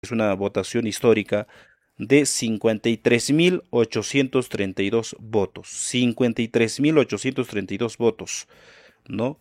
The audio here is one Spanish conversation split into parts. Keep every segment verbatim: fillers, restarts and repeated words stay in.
es una votación histórica de cincuenta y tres mil ochocientos treinta y dos votos. cincuenta y tres mil ochocientos treinta y dos votos, ¿no?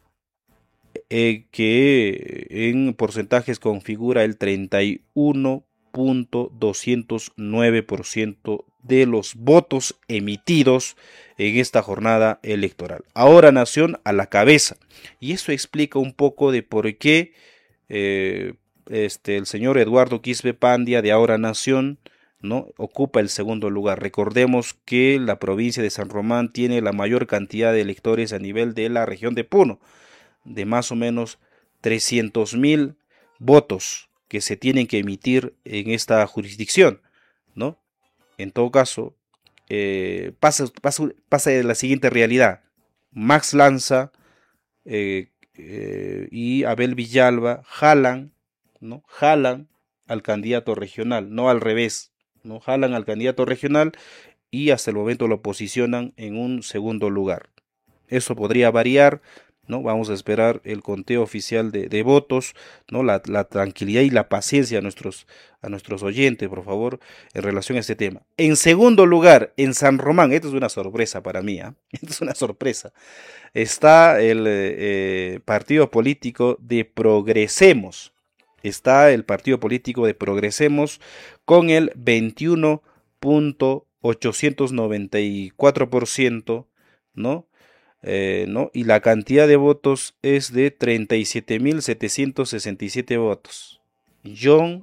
Eh, que en porcentajes configura el treinta y uno punto doscientos nueve por ciento de los votos emitidos en esta jornada electoral. Ahora Nación a la cabeza. Y eso explica un poco de por qué eh, este, el señor Eduardo Quispe Pandia de Ahora Nación, ¿no?, ocupa el segundo lugar. Recordemos que la provincia de San Román tiene la mayor cantidad de electores a nivel de la región de Puno, de más o menos trescientos mil votos que se tienen que emitir en esta jurisdicción, ¿no? En todo caso, eh, pasa, pasa, pasa de la siguiente realidad. Max Lanza eh, eh, y Abel Villalba jalan, ¿no? Jalan al candidato regional, no al revés, ¿no? Jalan al candidato regional y hasta el momento lo posicionan en un segundo lugar. Eso podría variar, ¿no? Vamos a esperar el conteo oficial de, de votos, ¿no? La, la, tranquilidad y la paciencia a nuestros, a nuestros oyentes, por favor, en relación a este tema. En segundo lugar, en San Román, esto es una sorpresa para mí, ¿eh? Esto es una sorpresa. Está el eh, partido político de Progresemos. Está el partido político de Progresemos con el veintiuno punto ochocientos noventa y cuatro por ciento, ¿no? Eh, ¿no? Y la cantidad de votos es de treinta y siete mil setecientos sesenta y siete votos. John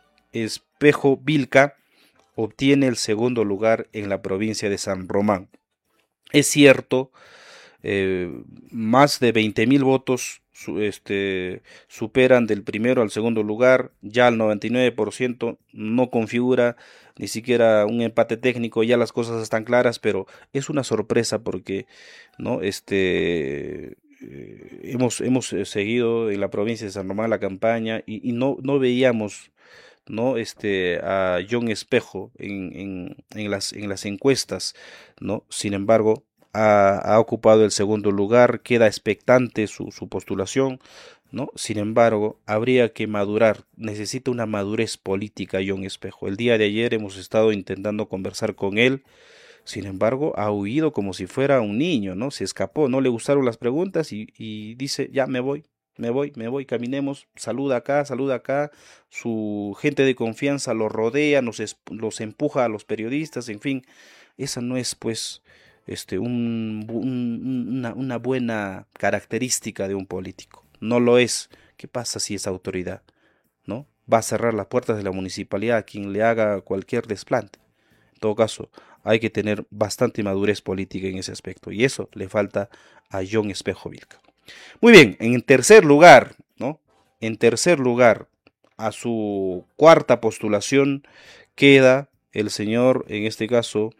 Espejo Vilca obtiene el segundo lugar en la provincia de San Román. Es cierto, eh, más de veinte mil votos su, este, superan del primero al segundo lugar, ya el noventa y nueve por ciento no configura ni siquiera un empate técnico, ya las cosas están claras, pero es una sorpresa porque, ¿no? este, eh, hemos, hemos seguido en la provincia de San Román la campaña y, y no, no veíamos, ¿no? este, a John Espejo en, en, en, las, en las encuestas, ¿no? Sin embargo, ha, ha ocupado el segundo lugar, queda expectante su, su postulación, ¿no? Sin embargo, habría que madurar, necesita una madurez política John Espejo. El día de ayer hemos estado intentando conversar con él, sin embargo, ha huido como si fuera un niño, ¿no? Se escapó, no le gustaron las preguntas y, y dice, ya me voy, me voy, me voy, caminemos, saluda acá, saluda acá, su gente de confianza lo rodea, nos es- los empuja a los periodistas, en fin, esa no es pues este, un bu- un- una, una buena característica de un político, no lo es. ¿Qué pasa si es autoridad, ¿no? Va a cerrar las puertas de la municipalidad a quien le haga cualquier desplante. En todo caso, hay que tener bastante madurez política en ese aspecto y eso le falta a John Espejo Vilca. Muy bien, en tercer lugar, ¿no? En tercer lugar, a su cuarta postulación queda el señor, en este caso,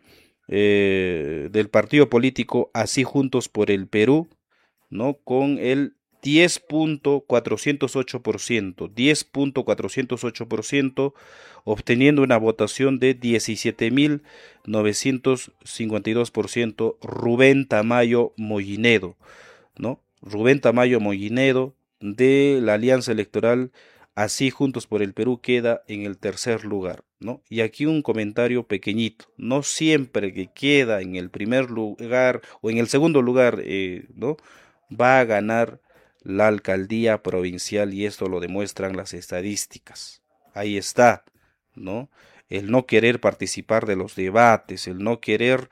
eh, del partido político Así Juntos por el Perú, ¿no? Con el diez punto cuatrocientos ocho por ciento, diez punto cuatrocientos ocho por ciento, obteniendo una votación de diecisiete mil novecientos cincuenta y dos por ciento, Rubén Tamayo Mollinedo, ¿no? Rubén Tamayo Mollinedo de la Alianza Electoral Así Juntos por el Perú queda en el tercer lugar, ¿no? Y aquí un comentario pequeñito, no siempre que queda en el primer lugar o en el segundo lugar, eh, ¿no?, va a ganar la alcaldía provincial y esto lo demuestran las estadísticas. Ahí está, ¿no? El no querer participar de los debates, el no querer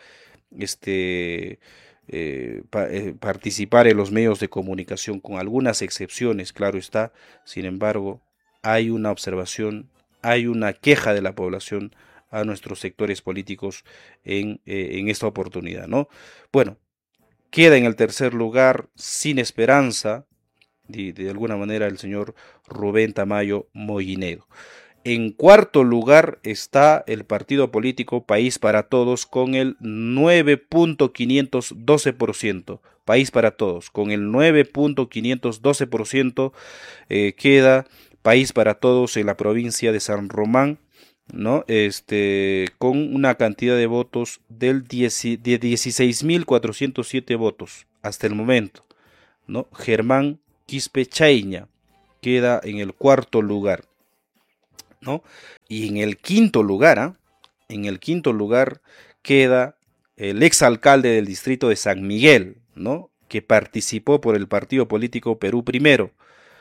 este, eh, pa- eh, participar en los medios de comunicación, con algunas excepciones, claro está. Sin embargo, hay una observación, hay una queja de la población a nuestros sectores políticos en, eh, en esta oportunidad, ¿no? Bueno, queda en el tercer lugar sin esperanza, de, de alguna manera, el señor Rubén Tamayo Mollinedo. En cuarto lugar está el partido político País para Todos con el nueve punto quinientos doce por ciento. País para Todos con el nueve punto quinientos doce por ciento, eh, queda País para Todos en la provincia de San Román, ¿no? Este, con una cantidad de votos del diez de dieciséis mil cuatrocientos siete votos hasta el momento, ¿no? Germán Quispe Chaiña queda en el cuarto lugar. ¿no? Y en el quinto lugar, ¿eh? en el quinto lugar queda el exalcalde del distrito de San Miguel, ¿no? Que participó por el partido político Perú Primero,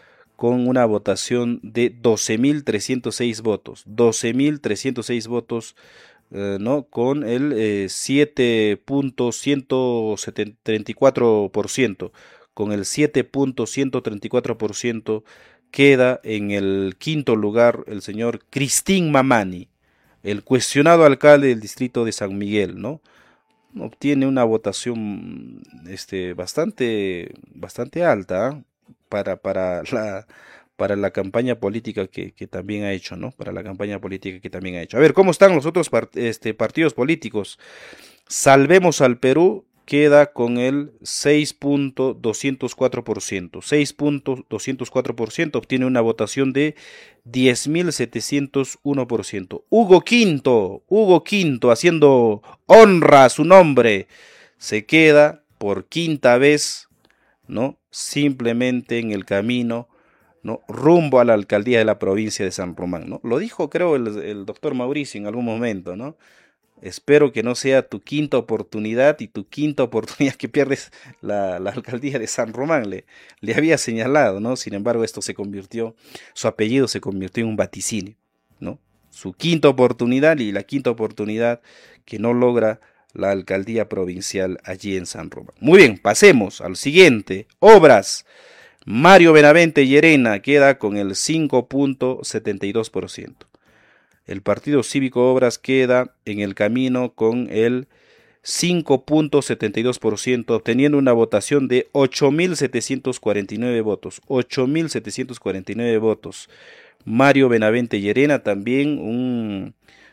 con una votación de doce mil trescientos seis votos, doce mil trescientos seis votos, eh, ¿no? Con el eh, siete punto ciento treinta y cuatro por ciento, con el siete punto ciento treinta y cuatro por ciento queda en el quinto lugar el señor Cristín Mamani, el cuestionado alcalde del distrito de San Miguel, ¿no? Obtiene una votación este, bastante, bastante alta, ¿eh? para, para, la, para la campaña política que, que también ha hecho, ¿no? Para la campaña política que también ha hecho. A ver, ¿cómo están los otros part este, partidos políticos? Salvemos al Perú queda con el seis punto doscientos cuatro por ciento. seis punto doscientos cuatro por ciento obtiene una votación de diez mil setecientos uno por ciento. Hugo Quinto, Hugo Quinto, haciendo honra a su nombre, se queda por quinta vez, ¿no? Simplemente en el camino, ¿no? Rumbo a la alcaldía de la provincia de San Román, ¿no? Lo dijo, creo, el, el doctor Mauricio en algún momento, ¿no? Espero que no sea tu quinta oportunidad y tu quinta oportunidad que pierdes la, la alcaldía de San Román, le, le había señalado, ¿no? Sin embargo, esto se convirtió, su apellido se convirtió en un vaticinio, ¿no? Su quinta oportunidad y la quinta oportunidad que no logra la alcaldía provincial allí en San Román. Muy bien, pasemos al siguiente. Obras. Mario Benavente Llerena queda con el cinco punto setenta y dos por ciento. El Partido Cívico Obras queda en el camino con el cinco punto setenta y dos por ciento, obteniendo una votación de ocho mil setecientos cuarenta y nueve votos. ocho mil setecientos cuarenta y nueve votos. Mario Benavente Llerena también un,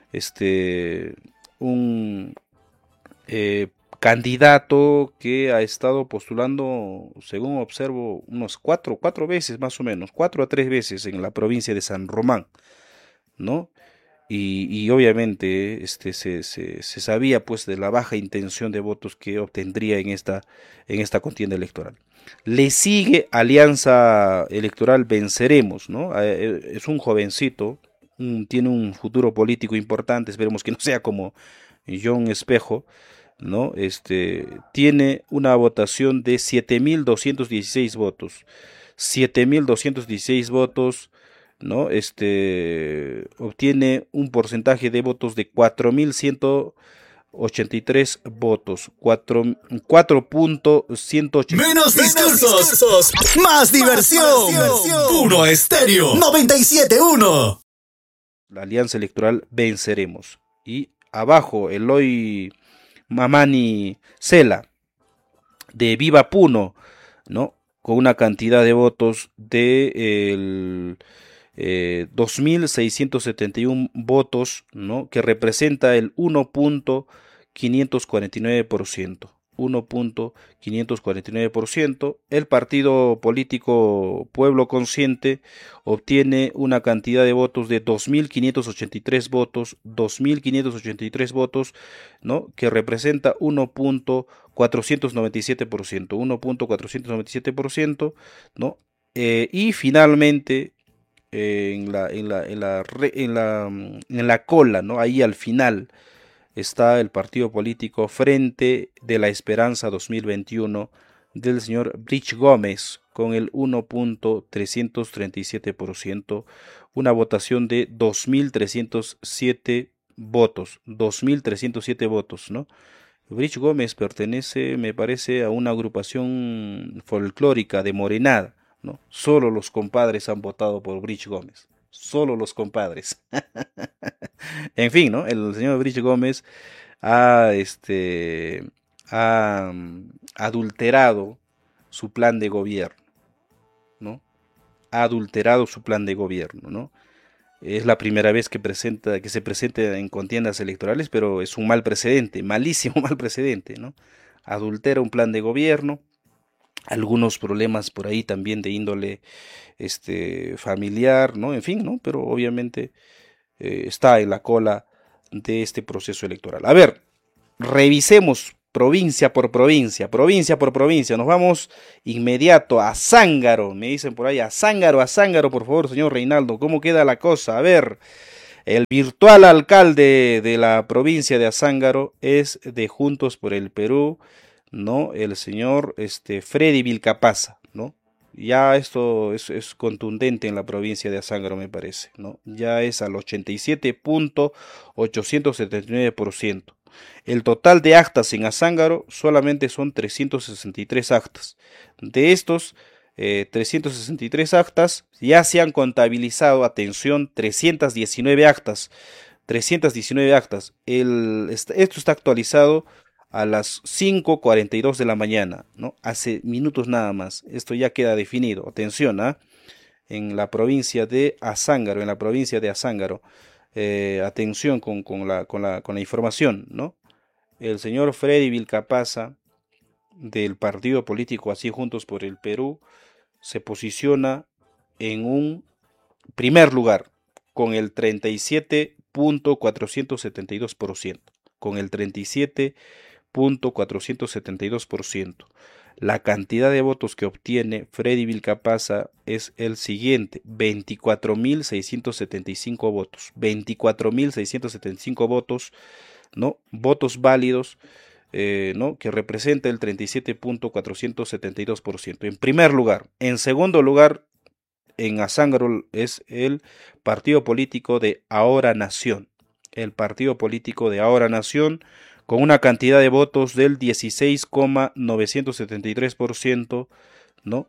este, un eh, candidato que ha estado postulando, según observo, unos cuatro, cuatro veces más o menos, cuatro a tres veces en la provincia de San Román, ¿no? Y, y obviamente este, se, se, se sabía pues de la baja intención de votos que obtendría en esta, en esta contienda electoral. Le sigue Alianza Electoral Venceremos, ¿no? Es un jovencito, un, tiene un futuro político importante, esperemos que no sea como John Espejo, ¿no? Este, tiene una votación de siete mil doscientos dieciséis votos, siete mil doscientos dieciséis votos, ¿no? Este obtiene un porcentaje de votos de cuatro mil ciento ochenta y tres votos, cuatro punto ciento ochenta y tres. Menos discursos, discursos, más diversión. Más diversión. Puro Estéreo noventa y siete punto uno. La Alianza Electoral Venceremos. Y abajo Eloy Mamani Cela de Viva Puno, ¿no? Con una cantidad de votos de el Eh, dos mil seiscientos setenta y uno votos, ¿no? Que representa el uno punto quinientos cuarenta y nueve por ciento. uno punto quinientos cuarenta y nueve por ciento. El partido político Pueblo Consciente obtiene una cantidad de votos de dos mil quinientos ochenta y tres votos, dos mil quinientos ochenta y tres votos, ¿no? Que representa uno punto cuatrocientos noventa y siete por ciento, uno punto cuatrocientos noventa y siete por ciento, ¿no? Eh, y finalmente En la, en, la, en, la, en, la, en la cola, ¿no? Ahí al final está el partido político Frente de la Esperanza dos mil veintiuno del señor Brich Gómez con el uno punto trescientos treinta y siete por ciento, una votación de dos mil trescientos siete votos, dos mil trescientos siete votos, ¿no? Brich Gómez pertenece, me parece, a una agrupación folclórica de Morenada, ¿no? Solo los compadres han votado por Brich Gómez. Solo los compadres. En fin, ¿no? El señor Brich Gómez ha, este, ha um, adulterado su plan de gobierno, ¿no? Ha adulterado su plan de gobierno, ¿no? Es la primera vez que, presenta, que se presenta en contiendas electorales, pero es un mal precedente, malísimo mal precedente, ¿no? Adultera un plan de gobierno. Algunos problemas por ahí también de índole este, familiar, ¿no? En fin, ¿no? Pero obviamente eh, está en la cola de este proceso electoral. A ver, revisemos provincia por provincia, provincia por provincia. Nos vamos inmediato a Zángaro, me dicen por ahí, a Zángaro, a Zángaro, por favor, señor Reinaldo, ¿cómo queda la cosa? A ver, el virtual alcalde de la provincia de Azángaro es de Juntos por el Perú, ¿no? El señor este, Freddy Vilcapasa, ¿no? Ya esto es, es contundente en la provincia de Azángaro, me parece, ¿no? Ya es al ochenta y siete punto ochocientos setenta y nueve por ciento. El total de actas en Azángaro solamente son trescientos sesenta y tres actas. De estos eh, trescientos sesenta y tres actas ya se han contabilizado, atención, trescientas diecinueve actas. trescientas diecinueve actas. El, esto está actualizado a las cinco cuarenta y dos de la mañana, ¿no? Hace minutos nada más. Esto ya queda definido. Atención, ¿ah? En la provincia de Azángaro, en la provincia de Azángaro. Eh, atención con, con, la, con, la, con la información, ¿no? El señor Freddy Vilcapasa, del partido político Así Juntos por el Perú, se posiciona en un primer lugar con el treinta y siete punto cuatrocientos setenta y dos por ciento. Con el treinta y siete punto cuatrocientos setenta y dos por ciento. La cantidad de votos que obtiene Freddy Vilcapasa es el siguiente: veinticuatro mil seiscientos setenta y cinco votos. veinticuatro mil seiscientos setenta y cinco votos, ¿no? Votos válidos, eh, ¿no? Que representa el treinta y siete punto cuatrocientos setenta y dos por ciento. En primer lugar. En segundo lugar, en Azángaro es el partido político de Ahora Nación. El partido político de Ahora Nación, con una cantidad de votos del dieciséis coma novecientos setenta y tres por ciento, ¿no?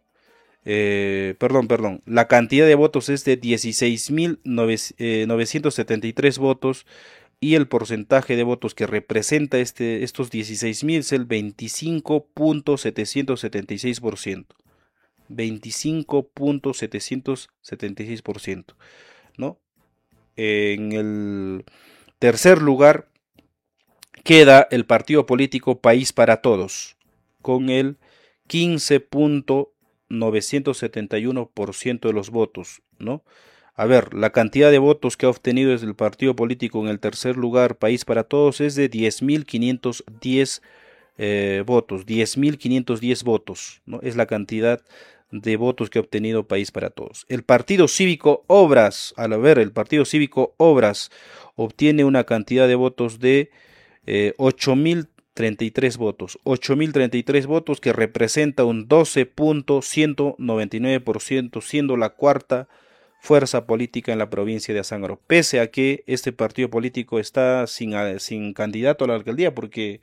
Eh, perdón, perdón, la cantidad de votos es de dieciséis mil novecientos setenta y tres votos y el porcentaje de votos que representa este, estos dieciséis mil es el veinticinco punto setecientos setenta y seis por ciento. veinticinco punto setecientos setenta y seis por ciento, ¿no? En el tercer lugar queda el partido político País para Todos, con el quince punto novecientos setenta y uno por ciento de los votos, ¿no? A ver, la cantidad de votos que ha obtenido desde el partido político en el tercer lugar, País para Todos, es de diez mil quinientos diez eh, votos, diez mil quinientos diez votos, ¿no? Es la cantidad de votos que ha obtenido País para Todos. El Partido Cívico Obras, a ver, el Partido Cívico Obras obtiene una cantidad de votos de Eh, ocho mil treinta y tres votos, ocho mil treinta y tres votos, que representa un doce punto ciento noventa y nueve por ciento, siendo la cuarta fuerza política en la provincia de Azángaro, pese a que este partido político está sin, sin candidato a la alcaldía, porque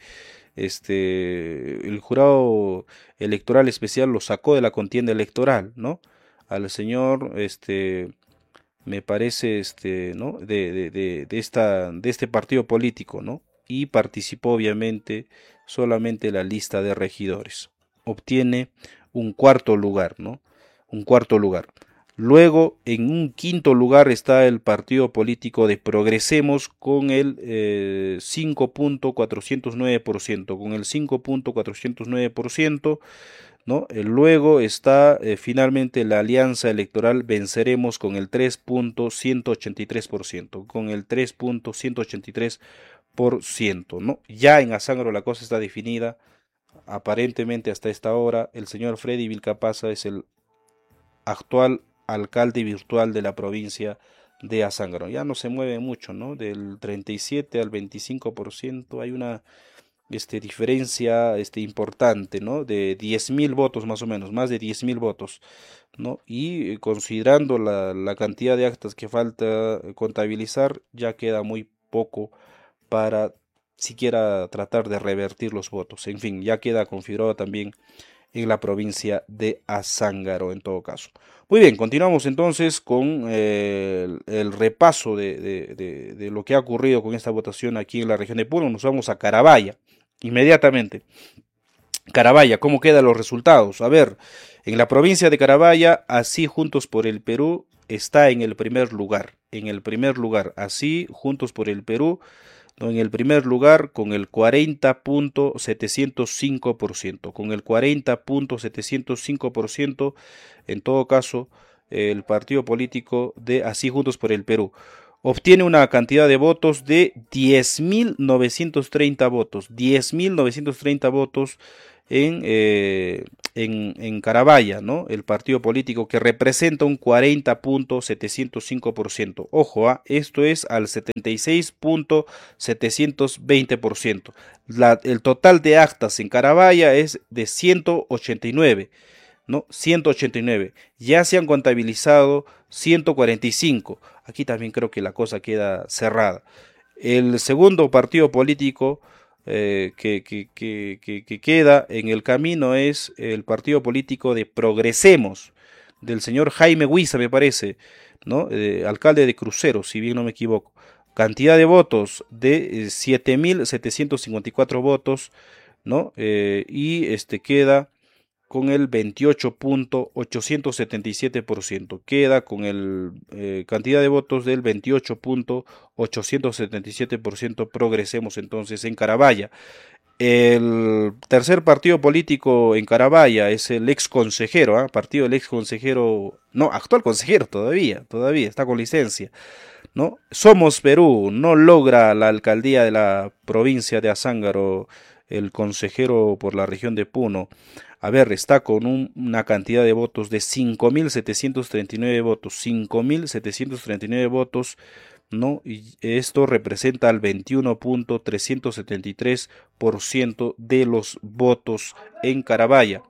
este, el jurado electoral especial lo sacó de la contienda electoral, ¿no? Al señor, este, me parece, este, ¿no? De, de, de, de, esta, de este partido político, ¿no? Y participó obviamente solamente la lista de regidores. Obtiene un cuarto lugar, ¿no? Un cuarto lugar. Luego, en un quinto lugar está el partido político de Progresemos con el eh, cinco punto cuatrocientos nueve por ciento, con el cinco punto cuatrocientos nueve por ciento, ¿no? Luego está eh, finalmente la alianza electoral Venceremos con el tres punto ciento ochenta y tres por ciento, con el tres punto ciento ochenta y tres por ciento, ¿no? Ya en Azángaro la cosa está definida. Aparentemente hasta esta hora el señor Freddy Vilcapasa es el actual alcalde virtual de la provincia de Azángaro. Ya no se mueve mucho, ¿no? Del treinta y siete al veinticinco por ciento hay una este, diferencia este, importante, ¿no? De diez mil votos más o menos, más de diez mil votos, ¿no? Y considerando la, la cantidad de actas que falta contabilizar, ya queda muy poco para siquiera tratar de revertir los votos. En fin, ya queda configurado también en la provincia de Azángaro en todo caso. Muy bien, continuamos entonces con eh, el, el repaso de, de, de, de lo que ha ocurrido con esta votación aquí en la región de Puno. Nos vamos a Carabaya inmediatamente. Carabaya, ¿cómo quedan los resultados? A ver, en la provincia de Carabaya, Así Juntos por el Perú está en el primer lugar. En el primer lugar, Así Juntos por el Perú, en el primer lugar con el cuarenta punto setecientos cinco por ciento, con el cuarenta punto setecientos cinco por ciento, en todo caso, el partido político de Así Juntos por el Perú. obtiene una cantidad de votos de diez mil novecientos treinta votos, diez mil novecientos treinta votos en, eh, en, en Carabaya, ¿no? El partido político que representa un cuarenta punto setecientos cinco por ciento. Ojo, ¿eh? Esto es al setenta y seis punto setecientos veinte por ciento. La, el total de actas en Carabaya es de ciento ochenta y nueve, ¿no? ciento ochenta y nueve. Ya se han contabilizado ciento cuarenta y cinco. Aquí también creo que la cosa queda cerrada. El segundo partido político eh, que, que, que, que, que queda en el camino es el partido político de Progresemos, del señor Jaime Huiza, me parece, ¿no? Eh, alcalde de Crucero, si bien no me equivoco. Cantidad de votos de eh, siete mil setecientos cincuenta y cuatro votos, ¿no? Eh, y este queda con el veintiocho punto ochocientos setenta y siete por ciento. Queda con el eh, cantidad de votos del veintiocho punto ochocientos setenta y siete por ciento. Progresemos entonces en Carabaya. El tercer partido político en Carabaya es el ex consejero, ¿eh? Partido del ex consejero, no, actual consejero todavía, todavía está con licencia, ¿no? Somos Perú, no logra la alcaldía de la provincia de Azángaro, el consejero por la región de Puno. A ver, está con un, una cantidad de votos de cinco mil setecientos treinta y nueve votos, cinco mil setecientos treinta y nueve votos, ¿no? Y esto representa al veintiuno punto trescientos setenta y tres por ciento de los votos en Carabaya.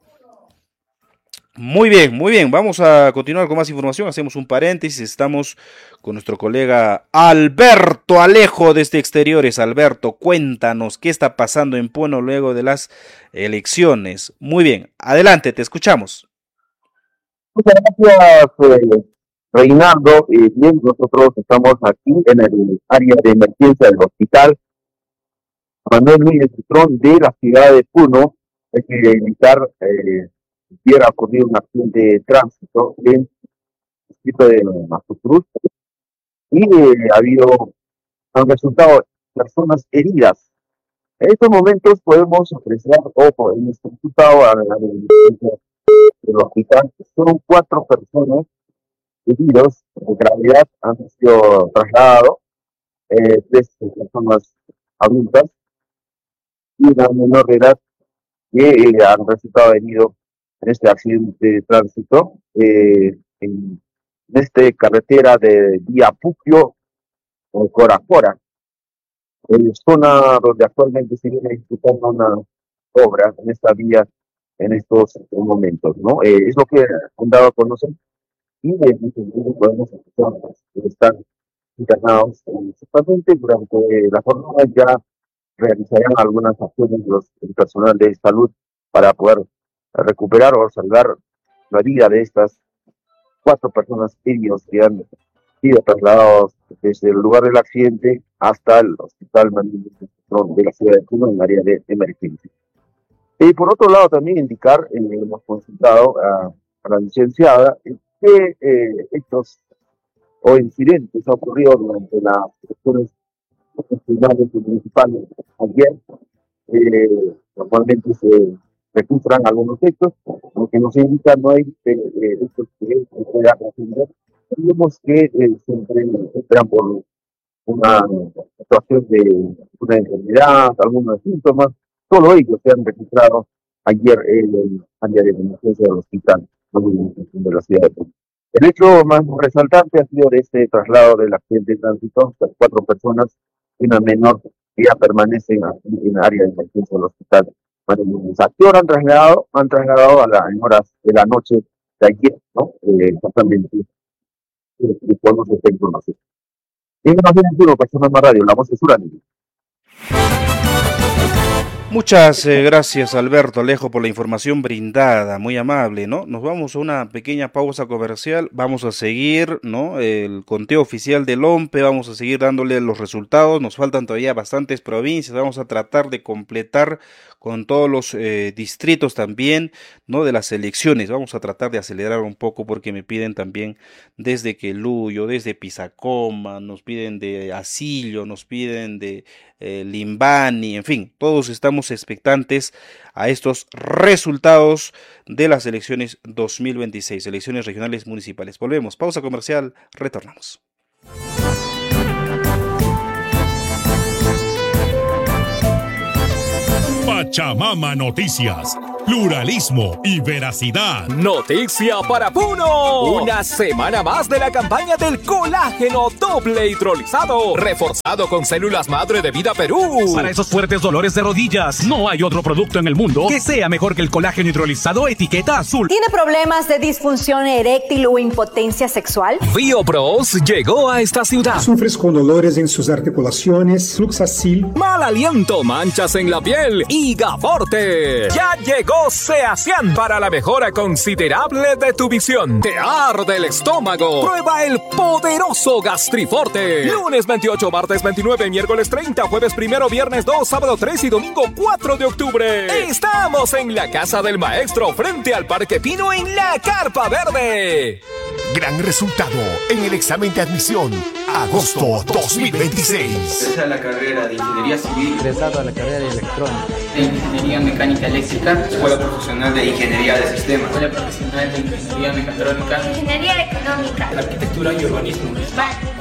Muy bien, muy bien. Vamos a continuar con más información. Hacemos un paréntesis. Estamos con nuestro colega Alberto Alejo desde Exteriores. Alberto, cuéntanos qué está pasando en Puno luego de las elecciones. Muy bien, adelante, te escuchamos. Muchas gracias, eh, Reinaldo. Eh, bien, nosotros estamos aquí en el área de emergencia del hospital Manuel Núñez Butrón de la ciudad de Puno. Hay que evitar eh, hubiera ocurrido un accidente de tránsito en el distrito de Mazucruz y eh, ha habido, han resultado personas heridas. En estos momentos podemos apreciar, o podemos consultar a la emergencia del hospital, son cuatro personas heridos de gravedad, han sido trasladados, eh, tres personas adultas y una menor de edad que eh, han resultado heridos en este accidente de tránsito eh, en, en esta carretera de Vía Puquio o Coracora, en zona donde actualmente se viene ejecutando una obra en esta vía en estos momentos, ¿no? Eh, es lo que han dado a conocer y de podemos estar internados exactamente durante la jornada. Ya realizarán algunas acciones los el personal de salud para poder recuperar o salvar la vida de estas cuatro personas heridas que han sido trasladados desde el lugar del accidente hasta el hospital de la ciudad de Puno en área de emergencia. Y por otro lado también indicar, eh, hemos consultado a, a la licenciada que eh, estos o incidentes han ocurrido durante las elecciones nacionales y municipales ayer. Eh, normalmente se registran algunos hechos, aunque nos indica no hay eh, hechos que se puedan atender. Vemos que eh, siempre esperan por una situación de una enfermedad, algunos síntomas. Solo ellos se han registrado ayer en el área de emergencia del hospital de la ciudad de Puno. El hecho más resaltante ha sido de este traslado del accidente de tránsito, las cuatro personas y una menor que ya permanecen aquí en el área de emergencia del hospital. ¿A qué hora han trasladado? Han trasladado a las horas de la noche de ayer, ¿no? Eh, exactamente, y podemos esta información. Información en Puno, Personas Más Radio, la voz de Surani. Muchas eh, gracias, Alberto Alejo, por la información brindada, muy amable, ¿no? Nos vamos a una pequeña pausa comercial, vamos a seguir, ¿no? El conteo oficial del O M P E, vamos a seguir dándole los resultados, nos faltan todavía bastantes provincias, vamos a tratar de completar con todos los eh, distritos también, ¿no? De las elecciones, vamos a tratar de acelerar un poco porque me piden también desde Queluyo, desde Pisacoma, nos piden de Asillo, nos piden de eh, Limbani, en fin, todos estamos expectantes a estos resultados de las elecciones dos mil veintiséis, elecciones regionales municipales. Volvemos, pausa comercial, retornamos. Pachamama Noticias. Pluralismo y veracidad. Noticia para Puno. Una semana más de la campaña del colágeno doble hidrolizado, reforzado con células madre de Vida Perú. Para esos fuertes dolores de rodillas, no hay otro producto en el mundo que sea mejor que el colágeno hidrolizado etiqueta azul. ¿Tiene problemas de disfunción eréctil o impotencia sexual? Biopros llegó a esta ciudad. ¿Sufres con dolores en sus articulaciones? Fluxacil. Mal aliento, manchas en la piel y Gaforte. Ya llegó Seacian para la mejora considerable de tu visión. Te arde el estómago. Prueba el poderoso Gastriforte. Lunes veintiocho, martes veintinueve, miércoles treinta, jueves primero, viernes dos, sábado tres y domingo cuatro de octubre. Estamos en la Casa del Maestro frente al Parque Pino en la Carpa Verde. Gran resultado en el examen de admisión. Agosto dos mil veintiséis. Ingresé a la carrera de Ingeniería Civil. Ingresado a la carrera de Electrónica. De Ingeniería Mecánica Eléctrica. Escuela Profesional de Ingeniería de Sistemas. Escuela Profesional de Ingeniería Mecatrónica. Ingeniería Económica. Arquitectura y Urbanismo. Vale.